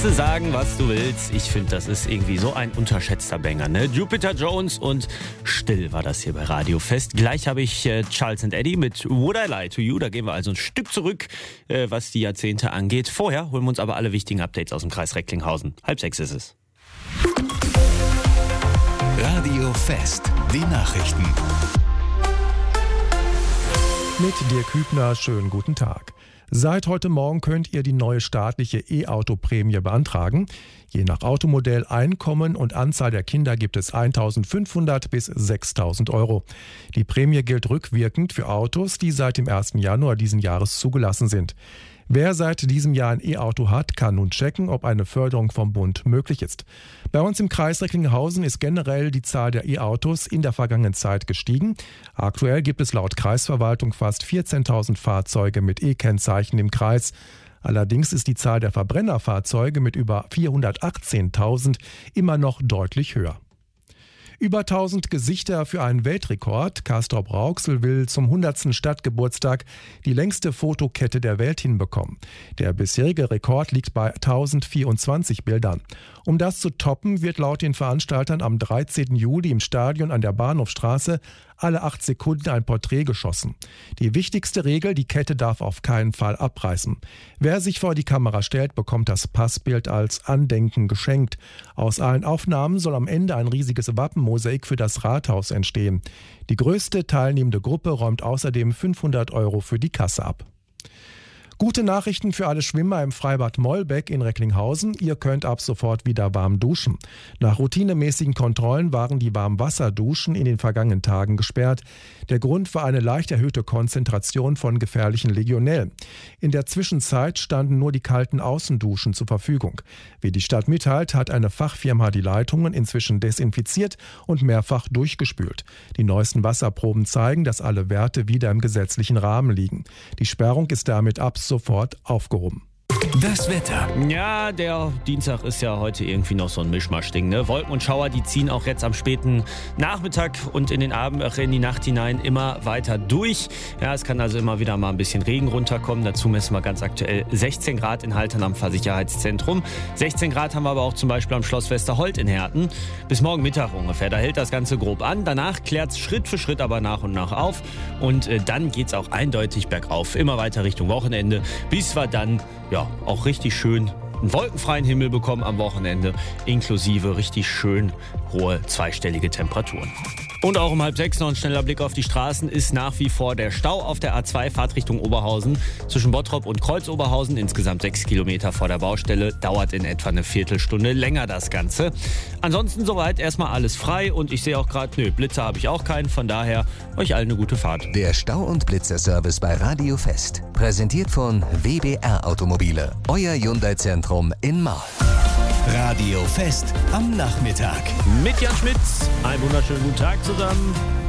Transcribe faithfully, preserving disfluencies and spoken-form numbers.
du sagen, was du willst. Ich finde, das ist irgendwie so ein unterschätzter Banger, ne? Jupiter Jones und Still war das hier bei Radio Fest. Gleich habe ich äh, Charles and Eddie mit Would I Lie to You. Da gehen wir also ein Stück zurück, äh, was die Jahrzehnte angeht. Vorher holen wir uns aber alle wichtigen Updates aus dem Kreis Recklinghausen. Halb sechs ist es. Radio Fest, die Nachrichten. Mit Dirk Hübner, schönen guten Tag. Seit heute Morgen könnt ihr die neue staatliche E-Auto-Prämie beantragen. Je nach Automodell, Einkommen und Anzahl der Kinder gibt es eintausendfünfhundert bis sechstausend Euro. Die Prämie gilt rückwirkend für Autos, die seit dem ersten Januar diesen Jahres zugelassen sind. Wer seit diesem Jahr ein E-Auto hat, kann nun checken, ob eine Förderung vom Bund möglich ist. Bei uns im Kreis Recklinghausen ist generell die Zahl der E-Autos in der vergangenen Zeit gestiegen. Aktuell gibt es laut Kreisverwaltung fast vierzehntausend Fahrzeuge mit E-Kennzeichen im Kreis. Allerdings ist die Zahl der Verbrennerfahrzeuge mit über vierhundertachtzehntausend immer noch deutlich höher. Über tausend Gesichter für einen Weltrekord. Castrop Rauxel will zum hundertsten Stadtgeburtstag die längste Fotokette der Welt hinbekommen. Der bisherige Rekord liegt bei tausendvierundzwanzig Bildern. Um das zu toppen, wird laut den Veranstaltern am dreizehnten Juli im Stadion an der Bahnhofstraße alle acht Sekunden ein Porträt geschossen. Die wichtigste Regel, die Kette darf auf keinen Fall abreißen. Wer sich vor die Kamera stellt, bekommt das Passbild als Andenken geschenkt. Aus allen Aufnahmen soll am Ende ein riesiges Wappenmosaik für das Rathaus entstehen. Die größte teilnehmende Gruppe räumt außerdem fünfhundert Euro für die Kasse ab. Gute Nachrichten für alle Schwimmer im Freibad Mollbeck in Recklinghausen. Ihr könnt ab sofort wieder warm duschen. Nach routinemäßigen Kontrollen waren die Warmwasserduschen in den vergangenen Tagen gesperrt. Der Grund war eine leicht erhöhte Konzentration von gefährlichen Legionellen. In der Zwischenzeit standen nur die kalten Außenduschen zur Verfügung. Wie die Stadt mitteilt, hat eine Fachfirma die Leitungen inzwischen desinfiziert und mehrfach durchgespült. Die neuesten Wasserproben zeigen, dass alle Werte wieder im gesetzlichen Rahmen liegen. Die Sperrung ist damit ab sofort aufgehoben. Das Wetter. Ja, der Dienstag ist ja heute irgendwie noch so ein Mischmaschding, ne? Wolken und Schauer, die ziehen auch jetzt am späten Nachmittag und in den Abend, auch in die Nacht hinein immer weiter durch. Ja, es kann also immer wieder mal ein bisschen Regen runterkommen. Dazu messen wir ganz aktuell sechzehn Grad in Haltern am Fahrsicherheitszentrum. sechzehn Grad haben wir aber auch zum Beispiel am Schloss Westerholt in Herten. Bis morgen Mittag ungefähr. Da hält das Ganze grob an. Danach klärt es Schritt für Schritt aber nach und nach auf. Und äh, dann geht es auch eindeutig bergauf. Immer weiter Richtung Wochenende, bis wir dann ja auch richtig schön einen wolkenfreien Himmel bekommen am Wochenende, inklusive richtig schön hohe zweistellige Temperaturen. Und auch um halb sechs noch ein schneller Blick auf die Straßen ist nach wie vor der Stau auf der A zwei Fahrtrichtung Oberhausen zwischen Bottrop und Kreuz-Oberhausen, insgesamt sechs Kilometer vor der Baustelle, dauert in etwa eine Viertelstunde länger das Ganze. Ansonsten soweit erstmal alles frei und ich sehe auch gerade, nö, Blitzer habe ich auch keinen, von daher euch allen eine gute Fahrt. Der Stau- und Blitzer-Service bei Radio Fest, präsentiert von W B R Automobile, euer Hyundai-Zentrum in Marl. Radio Fest am Nachmittag. Mit Jan Schmitz. Einen wunderschönen guten Tag zusammen.